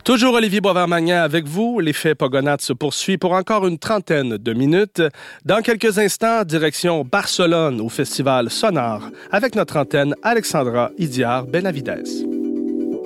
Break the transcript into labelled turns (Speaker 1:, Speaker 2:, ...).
Speaker 1: Toujours Olivier Boisvert-Magnan avec vous. L'effet Pogonade se poursuit pour encore une trentaine de minutes. Dans quelques instants, direction Barcelone au Festival Sonar avec notre antenne Alexandra Idiar-Benavides.